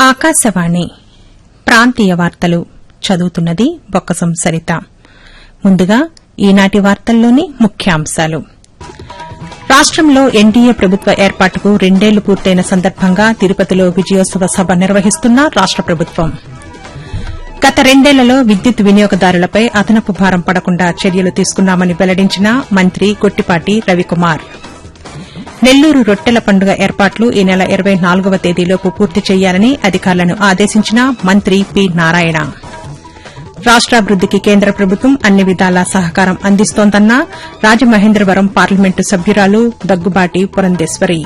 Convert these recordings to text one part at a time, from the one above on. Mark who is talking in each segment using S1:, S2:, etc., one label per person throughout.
S1: ఆకాశవాణి ప్రాంతీయ వార్తలు చదువుతున్నది బొక్కసం సరిత. ముందుగా ఈనాటి వార్తల్లోని ముఖ్యాంశాలు. రాష్టంలో ఎన్డీఏ ప్రభుత్వ ఏర్పాటుకు 2 ఏళ్లు పూర్తయిన సందర్భంగా తిరుపతిలో విజయోత్సవ సభ నిర్వహిస్తున్న రాష్ట ప్రభుత్వం. గత 2 ఏళ్లలో విద్యుత్ వినియోగదారులపై అదనపు భారం పడకుండా చర్యలు తీసుకున్నామని వెల్లడించిన మంత్రి గొట్టిపాటి రవికుమార్. నెల్లూరు రొట్టెల పండుగ ఏర్పాట్లు ఈ నెల 24వ తేదీలోపు పూర్తి చేయాలని అధికారులను ఆదేశించిన మంత్రి పి. నారాయణ. రాష్టాభివృద్దికి కేంద్ర ప్రభుత్వం అన్ని విధాలా సహకారం అందిస్తోందన్న రాజమహేంద్రవరం పార్లమెంటు సభ్యురాలు దగ్గుబాటి పురంధేశ్వరి.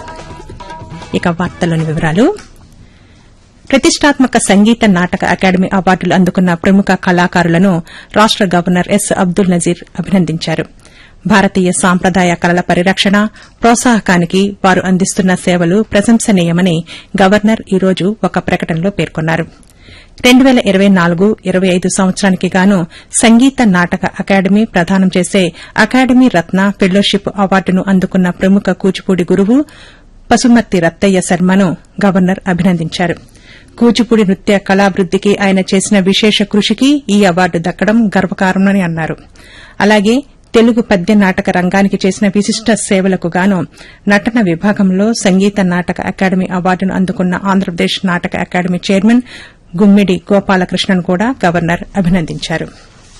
S1: ప్రతిష్టాత్మక సంగీత నాటక అకాడమీ అవార్డులు అందుకున్న ప్రముఖ కళాకారులను రాష్ట గవర్నర్ ఎస్. అబ్దుల్ నజీర్ అభినందించారు. భారతీయ సాంప్రదాయ కళల పరిరక్షణ, ప్రోత్సాహకానికి వారు అందిస్తున్న సేవలు ప్రశంసనీయమని గవర్నర్ ఈ రోజు ఒక ప్రకటనలో పేర్కొన్నారు. 2024-25 సంవత్సరానికి గాను సంగీత నాటక అకాడమీ ప్రదానం చేసే అకాడమీ రత్న ఫెలోషిప్ అవార్డును అందుకున్న ప్రముఖ కూచిపూడి గురువు పసుమర్తి రత్తయ్య శర్మను గవర్నర్ అభినందించారు. కూచిపూడి నృత్య కళాభివృద్దికి ఆయన చేసిన విశేష కృషికి ఈ అవార్డు దక్కడం గర్వకారణమని అన్నారు. అలాగే తెలుగు పద్య నాటక రంగానికి చేసిన విశిష్ట సేవలకు గాను నటన విభాగంలో సంగీత నాటక అకాడమీ అవార్డును అందుకున్న ఆంధ్రప్రదేశ్ నాటక అకాడమీ చైర్మన్ గుమ్మిడి గోపాలకృష్ణన్ కూడా గవర్నర్ అభినందించారు.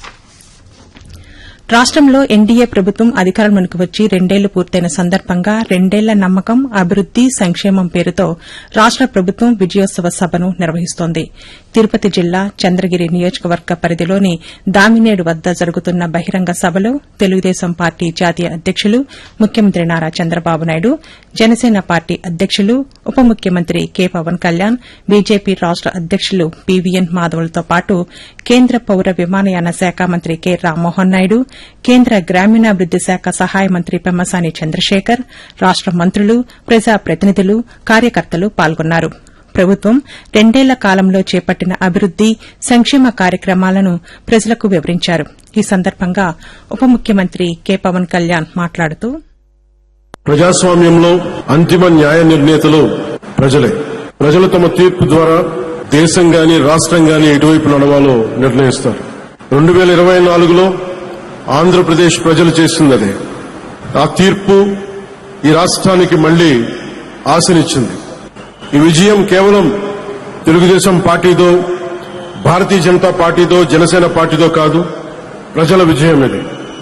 S1: రాష్టంలో ఎన్డీఏ ప్రభుత్వం అధికారంలోకి వచ్చి 2 ఏళ్లు పూర్తయిన సందర్భంగా 2 ఏళ్ల నమ్మకం, అభివృద్ది, సంక్షేమం పేరుతో రాష్ట ప్రభుత్వం విజయోత్సవ సభను నిర్వహిస్తోంది. తిరుపతి జిల్లా చంద్రగిరి నియోజకవర్గ పరిధిలోని దామినేడు వద్ద జరుగుతున్న బహిరంగ సభలో తెలుగుదేశం పార్టీ జాతీయ అధ్యకులు ముఖ్యమంత్రి నారా చంద్రబాబు నాయుడు, జనసేన పార్టీ అధ్యకులు ఉప ముఖ్యమంత్రి కె. పవన్ కళ్యాణ్, బీజేపీ రాష్ట అధ్యకులు పీవీఎన్ మాధవ్లతో పాటు కేంద్ర పౌర విమానయాన శాఖ మంత్రి కె. రామ్మోహన్ నాయుడు, కేంద్ర గ్రామీణాభివృద్ది శాఖ సహాయ మంత్రి పెమ్మసాని చంద్రశేఖర్, రాష్ట మంత్రులు, ప్రజాప్రతినిధులు, కార్యకర్తలు పాల్గొన్నారు. ప్రభుత్వం 2 ఏళ్ల కాలంలో చేపట్టిన అభివృద్ది, సంక్షేమ కార్యక్రమాలను ప్రజలకు వివరించారు. ఈ సందర్భంగా ఉప ముఖ్యమంత్రి కె. పవన్ కళ్యాణ్ మాట్లాడుతూ,
S2: ప్రజాస్వామ్యంలో అంతిమ న్యాయ నిర్ణేతలు ప్రజలే. ప్రజలు తమ తీర్పు ద్వారా దేశం గాని రాష్టం గాని ఎటువైపు నడవాలో నిర్ణయిస్తారు. 2024లో ఆంధ్రప్రదేశ్ ప్రజలు చేసిందదే. ఆ తీర్పు ఈ రాష్ట్రానికి మళ్లీ ఆశనిచ్చింది. ఈ విజయం కేవలం తెలుగుదేశం పార్టీతో, భారతీయ జనతా పార్టీతో, జనసేన పార్టీతో కాదు, ప్రజల విజయం ఇది.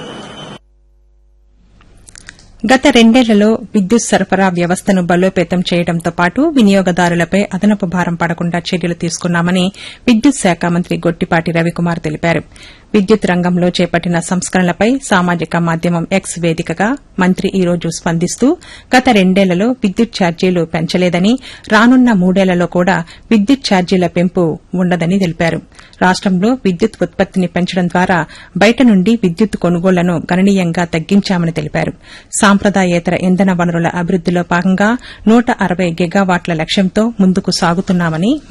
S1: గత 2 ఏళ్లలో విద్యుత్ సరఫరా వ్యవస్థను బలోపేతం చేయడంతో పాటు వినియోగదారులపై అదనపు భారం పడకుండా చర్యలు తీసుకున్నామని విద్యుత్ శాఖ మంత్రి గొట్టిపాటి రవికుమార్ తెలిపారు. విద్యుత్ రంగంలో చేపట్టిన సంస్కరణలపై సామాజిక మాధ్యమం ఎక్స్ వేదికగా మంత్రి ఈ రోజు స్పందిస్తూ, గత 2 ఏళ్లలో విద్యుత్ ఛార్జీలు పెంచలేదని, రానున్న 3 ఏళ్లలో కూడా విద్యుత్ ఛార్జీల పెంపు ఉండదని తెలిపారు. రాష్టంలో విద్యుత్ ఉత్పత్తిని పెంచడం ద్వారా బయట నుండి విద్యుత్ కొనుగోళ్లను గణనీయంగా తగ్గించామని తెలిపారు. సాంప్రదాయేతర ఇంధన వనరుల అభివృద్దిలో భాగంగా 160 గిగావాట్ల లక్ష్యంతో ముందుకు సాగుతున్నామని